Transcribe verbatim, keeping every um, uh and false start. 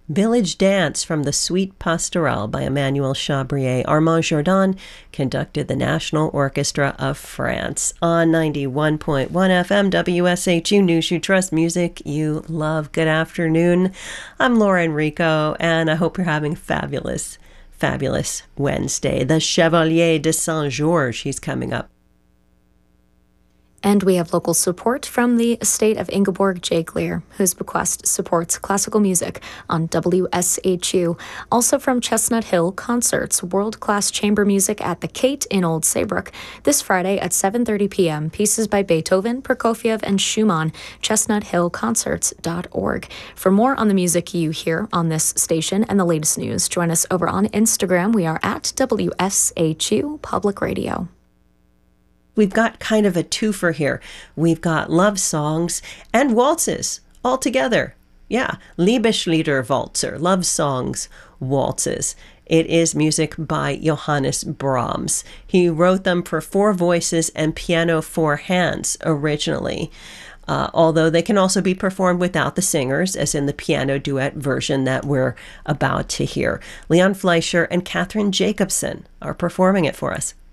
Village Dance from the Suite Pastorale by Emmanuel Chabrier. Armand Jordan conducted the National Orchestra of France on ninety-one point one F M W S H U News You Trust, music you love. Good afternoon. I'm Laura Enrico, and I hope you're having a fabulous, fabulous Wednesday. The Chevalier de Saint-Georges, he's coming up. And we have local support from the estate of Ingeborg J. Gleer, whose bequest supports classical music on W S H U. Also from Chestnut Hill Concerts, world-class chamber music at the Kate in Old Saybrook. This Friday at seven thirty p.m., pieces by Beethoven, Prokofiev, and Schumann, chestnut hill concerts dot org. For more on the music you hear on this station and the latest news, join us over on Instagram. We are at W S H U Public Radio. We've got kind of a twofer here. We've got love songs and waltzes all together. Yeah, Liebeslieder Walzer, love songs, waltzes. It is music by Johannes Brahms. He wrote them for four voices and piano four hands originally. Uh, although they can also be performed without the singers, as in the piano duet version that we're about to hear. Leon Fleischer and Catherine Jacobson are performing it for us.